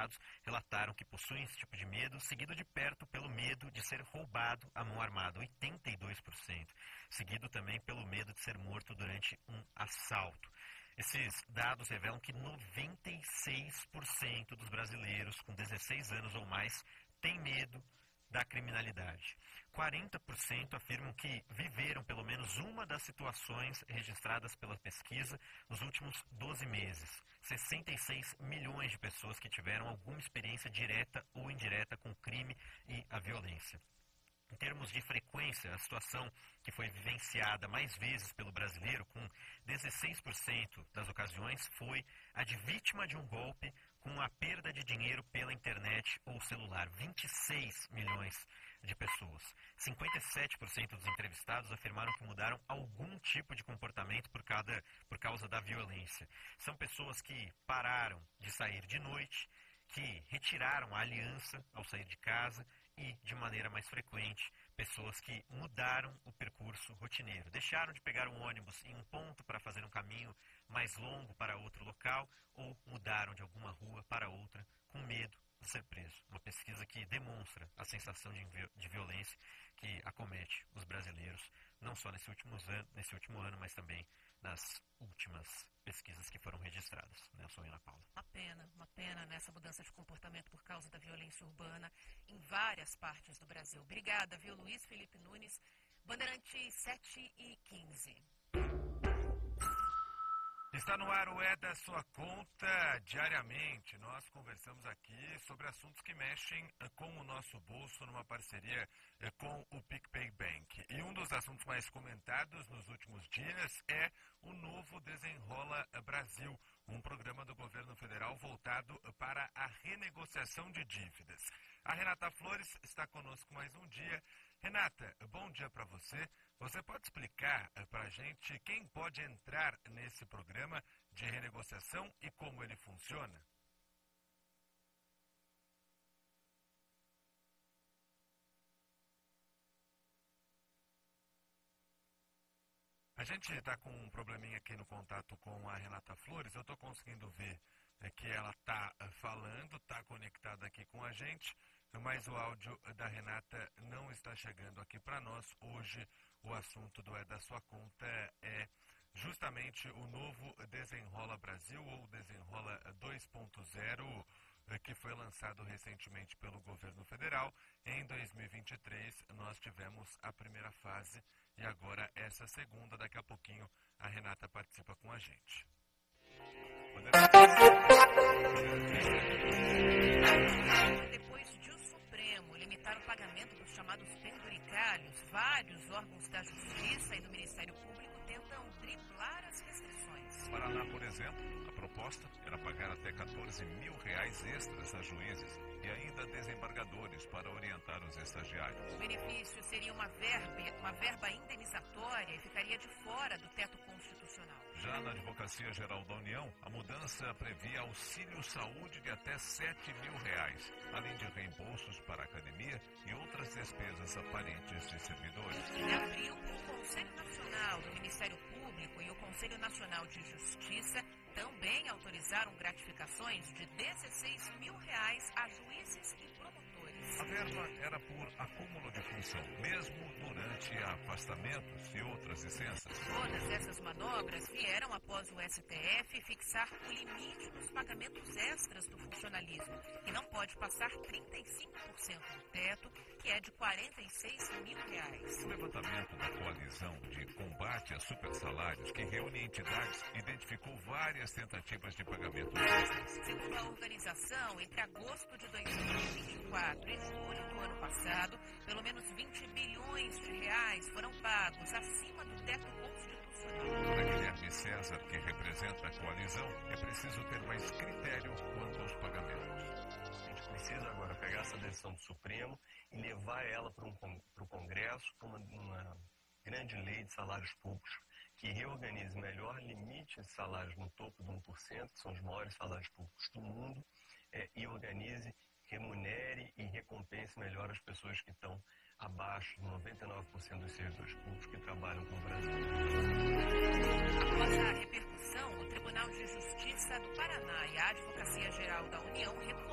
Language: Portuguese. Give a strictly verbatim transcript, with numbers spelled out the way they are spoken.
entrevistados relataram que possuem esse tipo de medo, seguido de perto pelo medo de ser roubado à mão armada, oitenta e dois por cento, seguido também pelo medo de ser morto durante um assalto. Esses dados revelam que noventa e seis por cento dos brasileiros com dezesseis anos ou mais têm medo da criminalidade. quarenta por cento afirmam que viveram pelo menos uma das situações registradas pela pesquisa nos últimos doze meses. sessenta e seis milhões de pessoas que tiveram alguma experiência direta ou indireta com o crime e a violência. Em termos de frequência, a situação que foi vivenciada mais vezes pelo brasileiro, com dezesseis por cento das ocasiões, foi a de vítima de um golpe com a perda de dinheiro pela internet ou celular. vinte e seis milhões de pessoas. cinquenta e sete por cento dos entrevistados afirmaram que mudaram algum tipo de comportamento por, cada, por causa da violência. São pessoas que pararam de sair de noite, que retiraram a aliança ao sair de casa e, de maneira mais frequente, pessoas que mudaram o percurso rotineiro. Deixaram de pegar um ônibus em um ponto para fazer um caminho mais longo para outro local ou mudaram de alguma rua para outra com medo de ser preso. Uma pesquisa que demonstra a sensação de, de violência que acomete os brasileiros, não só nesse, últimos an- nesse último ano, mas também nas últimas pesquisas que foram registradas. Nelson e Ana Paula. Uma pena, uma pena nessa mudança de comportamento por causa da violência urbana em várias partes do Brasil. Obrigada, viu, Luiz Felipe Nunes. Bandeirantes sete e quinze. Está no ar o É da Sua Conta. Diariamente nós conversamos aqui sobre assuntos que mexem com o nosso bolso numa parceria com o PicPay Bank. E um dos assuntos mais comentados nos últimos dias é o novo Desenrola Brasil, um programa do governo federal voltado para a renegociação de dívidas. A Renata Flores está conosco mais um dia. Renata, bom dia para você. Você pode explicar para a gente quem pode entrar nesse programa de renegociação e como ele funciona? A gente está com um probleminha aqui no contato com a Renata Flores. Eu estou conseguindo ver é, que ela está falando, está conectada aqui com a gente, mas o áudio da Renata não está chegando aqui para nós. Hoje o assunto do É da Sua Conta é justamente o novo Desenrola Brasil, ou Desenrola dois ponto zero, que foi lançado recentemente pelo governo federal. Em dois mil e vinte e três nós tivemos a primeira fase e agora essa segunda. Daqui a pouquinho a Renata participa com a gente. Depois de o Supremo limitar o pagamento dos chamados penduricalhos, vários órgãos da Justiça e do Ministério Público tentam driblar as restrições. No Paraná, por exemplo, a proposta era pagar até quatorze mil reais extras a juízes e ainda desembargadores para orientar os estagiários. O benefício seria uma verba, uma verba indenizatória e ficaria de fora do teto constitucional. Já na Advocacia Geral da União, a mudança previa auxílio saúde de até sete mil reais, além de reembolsos para a academia e outras despesas aparentes de servidores. Em abril, o Conselho Nacional do Ministério Público e o Conselho Nacional de Justiça também autorizaram gratificações de dezesseis mil reais a juízes e promotores. A verba era por acúmulo de função, mesmo durante afastamentos e outras licenças. Todas essas manobras vieram após o S T F fixar o limite dos pagamentos extras do funcionalismo, que não pode passar trinta e cinco por cento do teto, que é de quarenta e seis mil reais. O levantamento da coalizão de combate a supersalários, que reúne entidades, identificou várias tentativas de pagamento extras. Segundo a organização, entre agosto de dois mil e vinte e quatro e julho do ano passado, pelo menos vinte bilhões de reais foram pagos acima do teto constitucional. Para Guilherme César, que representa a coalizão, é preciso ter mais critério quanto aos pagamentos. A gente precisa agora pegar essa decisão do Supremo e levar ela para um, para o Congresso, para uma, uma grande lei de salários públicos que reorganize melhor limite de salários no topo de um por cento, que são os maiores salários públicos do mundo, é, e organize, remunere e recompense melhor as pessoas que estão abaixo de noventa e nove por cento dos servidores públicos que trabalham com o Brasil. Após a repercussão, o Tribunal de Justiça do Paraná e a Advocacia Geral da União recusaram